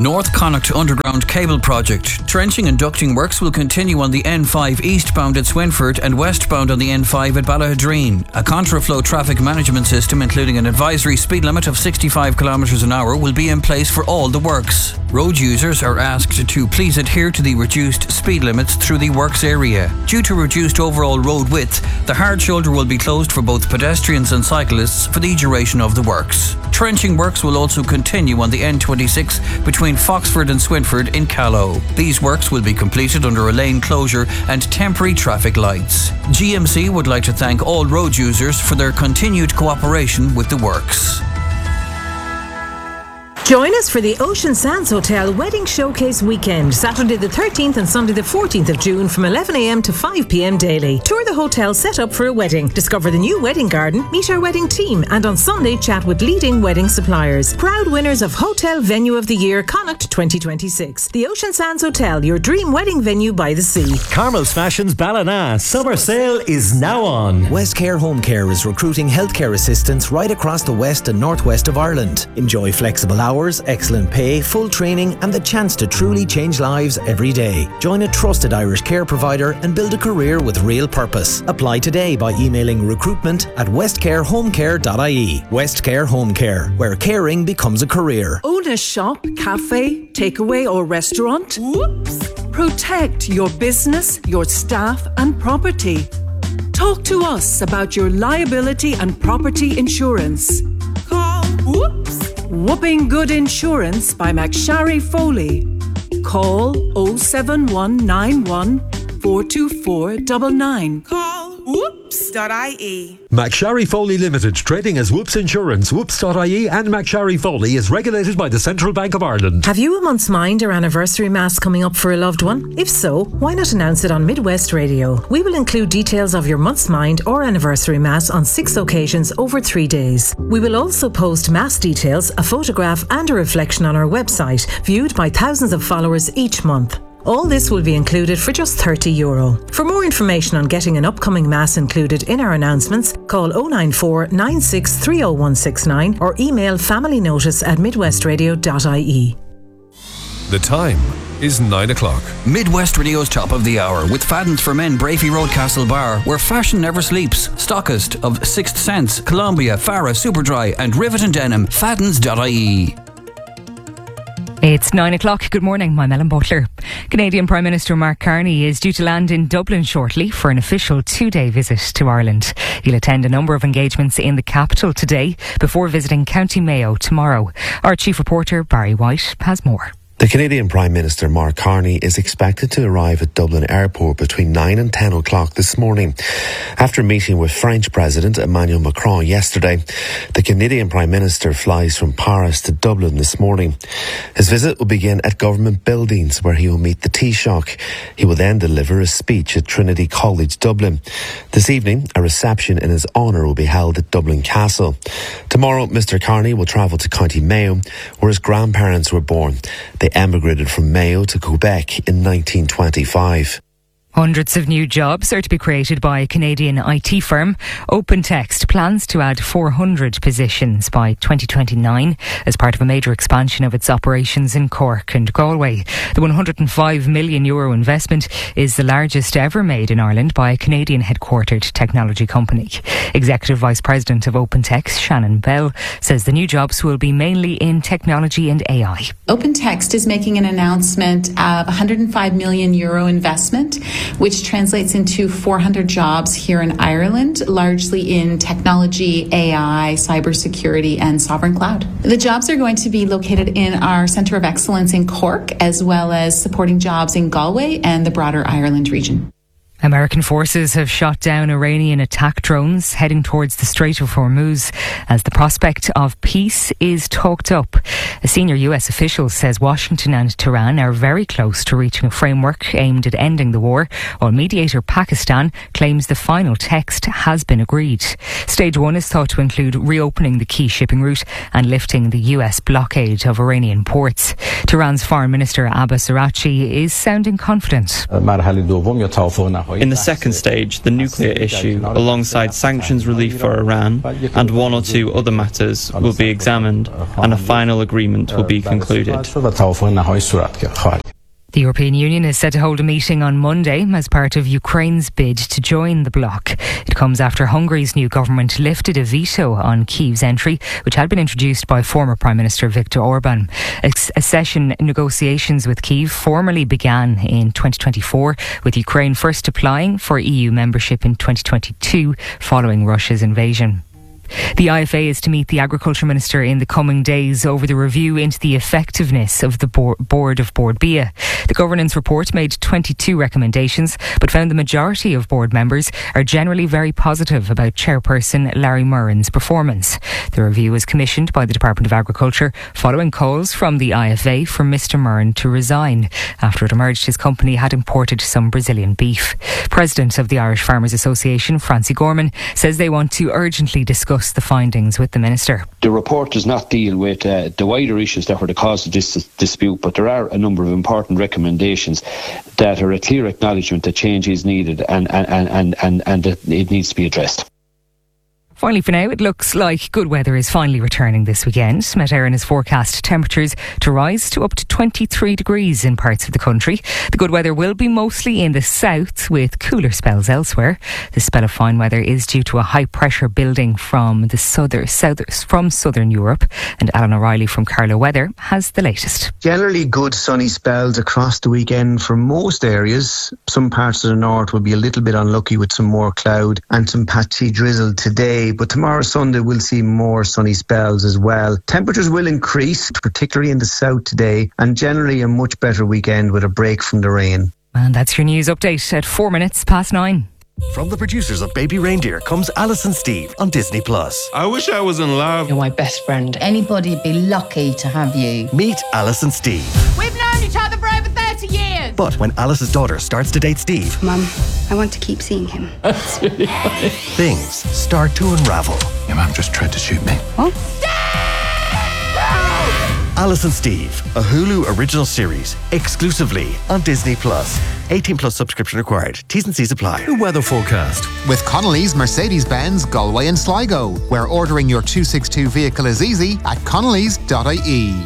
North Connacht Underground Cable Project. Trenching and ducting works will continue on the N5 eastbound at Swinford and westbound on the N5 at Ballahadreen. A contraflow traffic management system, including an advisory speed limit of 65 km an hour, will be in place for all the works. Road users are asked to please adhere to the reduced speed limits through the works area. Due to reduced overall road width, the hard shoulder will be closed for both pedestrians and cyclists for the duration of the works. Trenching works will also continue on the N26 between Foxford and Swinford in Callow. These works will be completed under a lane closure and temporary traffic lights. GMC would like to thank all road users for their continued cooperation with the works. Join us for the Ocean Sands Hotel Wedding Showcase Weekend, Saturday the 13th and Sunday the 14th of June from 11am to 5pm daily. Tour the hotel set up for a wedding, discover the new wedding garden, meet our wedding team, and on Sunday chat with leading wedding suppliers. Proud winners of Hotel Venue of the Year Connacht 2026. The Ocean Sands Hotel, your dream wedding venue by the sea. Carmel's Fashions Ballina summer sale is now on. Westcare Home Care is recruiting healthcare assistants right across the west and northwest of Ireland. Enjoy flexible hours, excellent pay, full training and the chance to truly change lives every day. Join a trusted Irish care provider and build a career with real purpose. Apply today by emailing recruitment@westcarehomecare.ie. Westcare Home Care, where caring becomes a career. Own a shop, cafe, takeaway or restaurant? Whoops! Protect your business, your staff and property. Talk to us about your liability and property insurance. Call Whoops! Whooping Good Insurance by McSharry Foley. Call 07191 424 99. Call whoops.ie. McSharry Foley Limited, trading as Whoops Insurance, whoops.ie and McSharry Foley is regulated by the Central Bank of Ireland. Have you a month's mind or anniversary mass coming up for a loved one? If so, why not announce it on Midwest Radio? We will include details of your month's mind or anniversary mass on 6 occasions over 3 days. We will also post mass details, a photograph and a reflection on our website, viewed by thousands of followers each month. All this will be included for just €30. For more information on getting an upcoming mass included in our announcements, call 094 96 30169 or email familynotice@midwestradio.ie. The time is 9 o'clock. Midwest Radio's Top of the Hour with Fadden's for Men, Brafey Road, Castle Bar, where fashion never sleeps. Stockist of Sixth Sense, Columbia, Farah, Superdry and Rivet and Denim. Faddens.ie. It's 9 o'clock. Good morning. I'm Ellen Butler. Canadian Prime Minister Mark Carney is due to land in Dublin shortly for an official 2-day visit to Ireland. He'll attend a number of engagements in the capital today before visiting County Mayo tomorrow. Our chief reporter, Barry White, has more. The Canadian Prime Minister Mark Carney is expected to arrive at Dublin Airport between 9 and 10 o'clock this morning. After meeting with French President Emmanuel Macron yesterday, the Canadian Prime Minister flies from Paris to Dublin this morning. His visit will begin at government buildings where he will meet the Taoiseach. He will then deliver a speech at Trinity College, Dublin. This evening, a reception in his honour will be held at Dublin Castle. Tomorrow, Mr Carney will travel to County Mayo, where his grandparents were born. They emigrated from Mayo to Quebec in 1925. Hundreds of new jobs are to be created by a Canadian IT firm. OpenText plans to add 400 positions by 2029 as part of a major expansion of its operations in Cork and Galway. The €105 million investment is the largest ever made in Ireland by a Canadian headquartered technology company. Executive Vice President of OpenText, Shannon Bell, says the new jobs will be mainly in technology and AI. OpenText is making an announcement of €105 million investment, which translates into 400 jobs here in Ireland, largely in technology, AI, cybersecurity, and sovereign cloud. The jobs are going to be located in our Centre of Excellence in Cork, as well as supporting jobs in Galway and the broader Ireland region. American forces have shot down Iranian attack drones heading towards the Strait of Hormuz as the prospect of peace is talked up. A senior US official says Washington and Tehran are very close to reaching a framework aimed at ending the war, while mediator Pakistan claims the final text has been agreed. Stage 1 is thought to include reopening the key shipping route and lifting the US blockade of Iranian ports. Tehran's Foreign Minister Abbas Araghchi is sounding confident. In the second stage, the nuclear issue, alongside sanctions relief for Iran and one or two other matters, will be examined and a final agreement will be concluded. The European Union is set to hold a meeting on Monday as part of Ukraine's bid to join the bloc. It comes after Hungary's new government lifted a veto on Kyiv's entry, which had been introduced by former Prime Minister Viktor Orban. Accession negotiations with Kyiv formally began in 2024, with Ukraine first applying for EU membership in 2022 following Russia's invasion. The IFA is to meet the Agriculture Minister in the coming days over the review into the effectiveness of the board of Bord Bia. The governance report made 22 recommendations, but found the majority of board members are generally very positive about Chairperson Larry Murren's performance. The review was commissioned by the Department of Agriculture following calls from the IFA for Mr Murren to resign after it emerged his company had imported some Brazilian beef. President of the Irish Farmers Association, Francie Gorman, says they want to urgently discuss the findings with the Minister. The report does not deal with the wider issues that were the cause of this dispute, but there are a number of important recommendations that are a clear acknowledgement that change is needed and that it needs to be addressed. Finally, for now, it looks like good weather is finally returning this weekend. Met Éireann has forecast temperatures to rise to up to 23 degrees in parts of the country. The good weather will be mostly in the south, with cooler spells elsewhere. This spell of fine weather is due to a high pressure building from southern Europe. And Alan O'Reilly from Carlow Weather has the latest. Generally good sunny spells across the weekend for most areas. Some parts of the north will be a little bit unlucky with some more cloud and some patchy drizzle today. But tomorrow, Sunday, we'll see more sunny spells as well. Temperatures will increase, particularly in the south today, and generally a much better weekend with a break from the rain. And that's your news update at 9:04. From the producers of Baby Reindeer comes Alice and Steve on Disney+. I wish I was in love. You're my best friend. Anybody'd be lucky to have you. Meet Alice and Steve. We've known each other for over 30 years. But when Alice's daughter starts to date Steve... Mum, I want to keep seeing him. That's really funny. Things start to unravel. Your mum just tried to shoot me. What? Alice and Steve, a Hulu original series, exclusively on Disney+. 18+ subscription required. T's and C's apply. The weather forecast. With Connolly's Mercedes-Benz Galway and Sligo, where ordering your 262 vehicle is easy at connolly's.ie.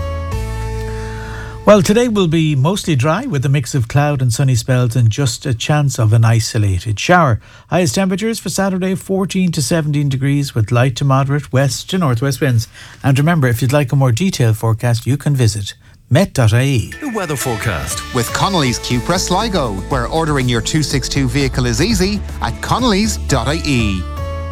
Well, today will be mostly dry with a mix of cloud and sunny spells and just a chance of an isolated shower. Highest temperatures for Saturday 14 to 17 degrees with light to moderate west to northwest winds. And remember, if you'd like a more detailed forecast, you can visit met.ie. The weather forecast. With Connolly's Cupra Sligo, where ordering your 262 vehicle is easy at connolly's.ie.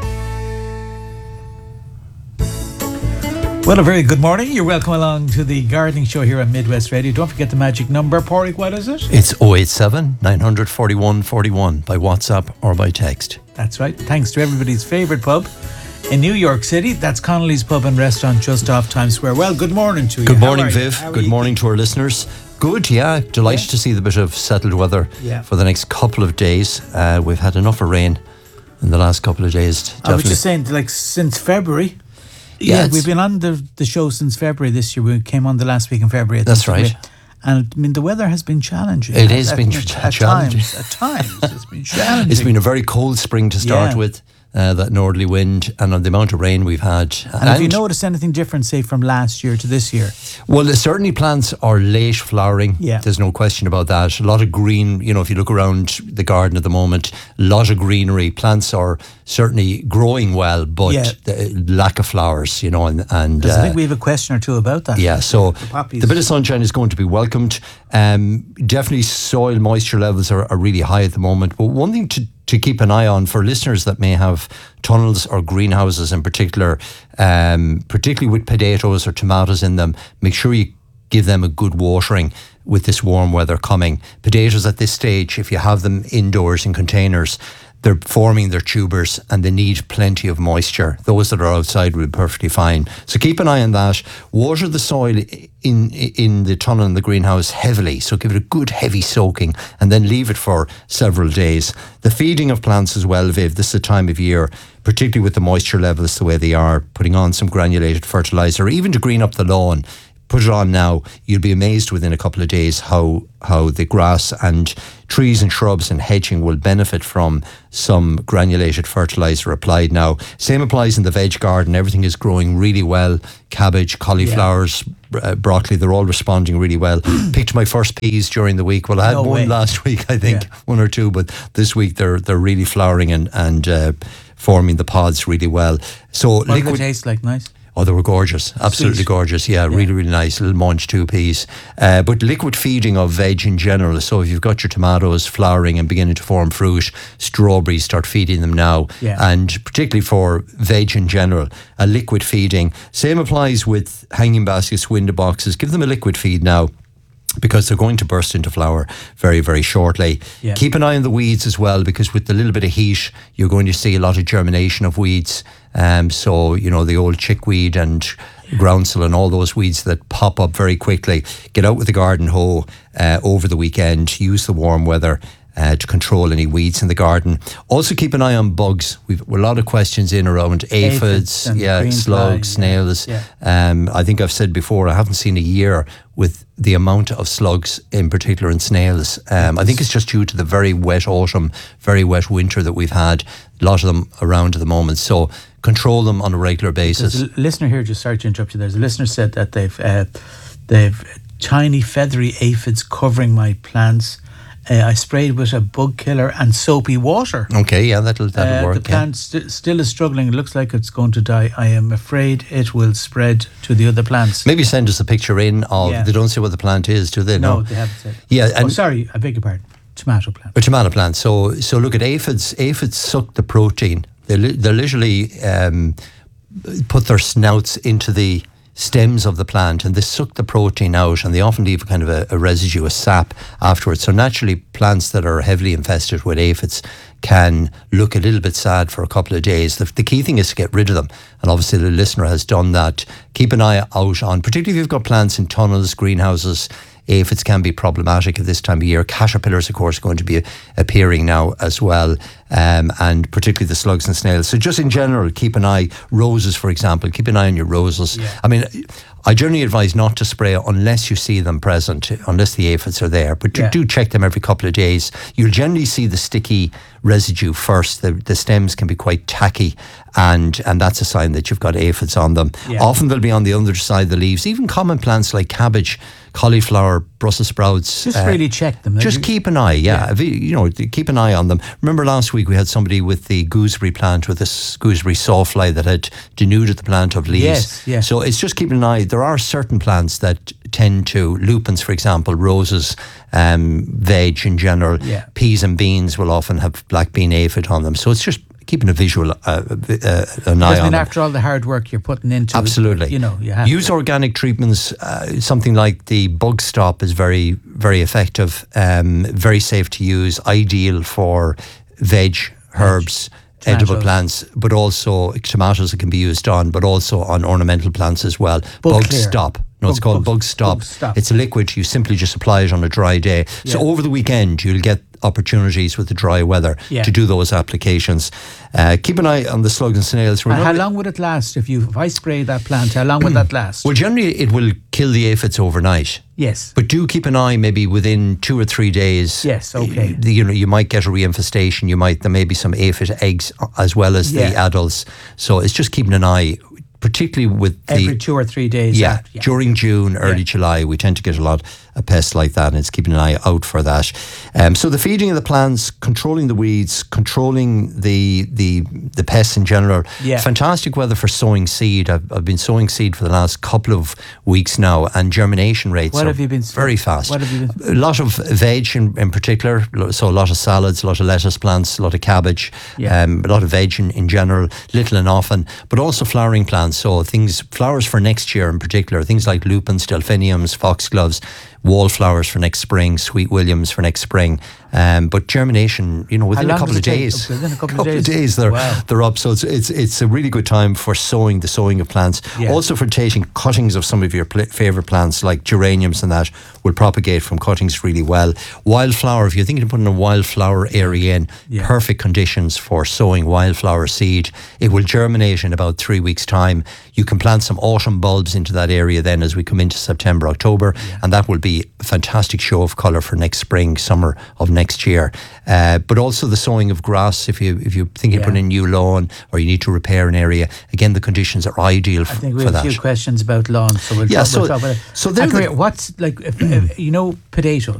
Well, a very good morning. You're welcome along to the gardening show here on Midwest Radio. Don't forget the magic number. Pádraig, what is it? It's 087 941 41 by WhatsApp or by text. That's right. Thanks to everybody's favourite pub in New York City. That's Connolly's Pub and Restaurant just off Times Square. Well, good morning to you. Good morning, Viv. Good morning to our listeners. Good, yeah. Delighted to see the bit of settled weather for the next couple of days. We've had enough of rain in the last couple of days. I was just saying, like, since February... Yeah, we've been on the show since February this year. We came on the last week in February. That's right. And I mean, the weather has been challenging. It has been challenging. At times, it's been challenging. It's been a very cold spring to start with. That northerly wind and on the amount of rain we've had. And have you noticed anything different, say, from last year to this year? Well, certainly plants are late flowering. Yeah. There's no question about that. A lot of green, if you look around the garden at the moment, a lot of greenery. Plants are certainly growing well, but the lack of flowers, and I think we have a question or two about that. Yeah, so the bit of sunshine is going to be welcomed. Definitely soil moisture levels are really high at the moment. But one thing to keep an eye on for listeners that may have tunnels or greenhouses in particular, particularly with potatoes or tomatoes in them, make sure you give them a good watering with this warm weather coming. Potatoes at this stage, if you have them indoors in containers, they're forming their tubers and they need plenty of moisture. Those that are outside will be perfectly fine. So keep an eye on that. Water the soil in the tunnel and the greenhouse heavily. So give it a good heavy soaking and then leave it for several days. The feeding of plants as well, Viv, this is the time of year, particularly with the moisture levels the way they are, putting on some granulated fertiliser, even to green up the lawn. put it on now. You'll be amazed within a couple of days how the grass and trees and shrubs and hedging will benefit from some granulated fertiliser applied now. Same applies in the veg garden. Everything is growing really well. Cabbage, cauliflowers, broccoli, they're all responding really well. Picked my first peas during the week. Well, I had one last week, I think, one or two, but this week they're really flowering and forming the pods really well. So what do they taste like? Nice? Oh, they were gorgeous. Absolutely Sweet. Gorgeous. Yeah, really, really nice. Little munch, 2 peas. But liquid feeding of veg in general. So if you've got your tomatoes flowering and beginning to form fruit, strawberries, start feeding them now. Yeah. And particularly for veg in general, a liquid feeding. Same applies with hanging baskets, window boxes. Give them a liquid feed now, because they're going to burst into flower very, very shortly. Yeah. Keep an eye on the weeds as well, because with the little bit of heat, you're going to see a lot of germination of weeds. So, the old chickweed and groundsel and all those weeds that pop up very quickly. Get out with the garden hoe over the weekend. Use the warm weather to control any weeds in the garden. Also keep an eye on bugs. We've a lot of questions in around aphids, slugs, snails. I think I've said before, I haven't seen a year with the amount of slugs, in particular in snails. I think it's just due to the very wet autumn, very wet winter that we've had. A lot of them around at the moment. So control them on a regular basis. There's a listener here, just sorry to interrupt you. There's a listener said that they've tiny feathery aphids covering my plants. I sprayed with a bug killer and soapy water. Okay, yeah, that'll work. The plant still is struggling. It looks like it's going to die. I am afraid it will spread to the other plants. Maybe send us a picture in of. They don't say what the plant is, do they? No, they haven't said. Yeah, sorry, I beg your pardon. Tomato plant. A tomato plant. So look at aphids. Aphids suck the protein. They literally put their snouts into the stems of the plant and they suck the protein out, and they often leave a kind of a residue, a sap afterwards. So naturally, plants that are heavily infested with aphids can look a little bit sad for a couple of days. The key thing is to get rid of them, and obviously the listener has done that. Keep an eye out on, particularly if you've got plants in tunnels, greenhouses. Aphids can be problematic at this time of year. Caterpillars, of course, are going to be appearing now as well, and particularly the slugs and snails. So just in general, keep an eye. Roses, for example, keep an eye on your roses. Yeah. I mean, I generally advise not to spray unless you see them present, unless the aphids are there. But do check them every couple of days. You'll generally see the sticky residue first. The stems can be quite tacky, and that's a sign that you've got aphids on them. Yeah. Often they'll be on the underside of the leaves. Even common plants like cabbage, cauliflower, Brussels sprouts. Just really check them. Just keep an eye, keep an eye on them. Remember last week we had somebody with the gooseberry plant, with this gooseberry sawfly that had denuded the plant of leaves. Yes. So it's just keeping an eye. There are certain plants that tend to, lupins for example, roses, veg in general, peas and beans will often have black bean aphid on them. So it's just keeping a visual an eye on them. After all the hard work you're putting into absolutely it, you have use organic treatments. Something like the Bug Stop is very, very effective, very safe to use, ideal for veg, herbs, edible plants, but also tomatoes it can be used on, but also on ornamental plants as well. Bug Stop. No, it's called Bug Stop. It's a liquid. You simply just apply it on a dry day. Yeah. So over the weekend, you'll get opportunities with the dry weather to do those applications. Keep an eye on the slugs and snails. And how long would it last if I spray that plant? How long would that last? Well, generally it will kill the aphids overnight. Yes. But do keep an eye maybe within 2 or 3 days. Yes, okay. You might get a reinfestation. There may be some aphid eggs as well as the adults. So it's just keeping an eye, particularly with every 2 or 3 days. During June, early July, we tend to get a lot of pests like that, and it's keeping an eye out for that. So the feeding of the plants, controlling the weeds, controlling the pests in general. Fantastic weather for sowing seed. I've been sowing seed for the last couple of weeks now, and germination rates are very fast. What have you been? A lot of veg in particular, so a lot of salads, a lot of lettuce plants, a lot of cabbage, a lot of veg in general, little and often, but also flowering plants. So flowers for next year in particular, things like lupins, delphiniums, foxgloves. wallflowers for next spring, sweet williams for next spring. But germination, within a couple of days. Within a couple of days, they're up. So it's a really good time for the sowing of plants. Yeah. Also for taking cuttings of some of your favourite plants like geraniums and that will propagate from cuttings really well. Wildflower, if you're thinking of putting a wildflower area in, perfect conditions for sowing wildflower seed. It will germinate in about 3 weeks' time. You can plant some autumn bulbs into that area then as we come into September, October, and that will be a fantastic show of colour for next spring, summer of next year. But also the sowing of grass, if you're thinking of putting in new lawn or you need to repair an area, again, the conditions are ideal for that. I think we have a few questions about lawns, so we'll talk about it. So they're what's like, potato.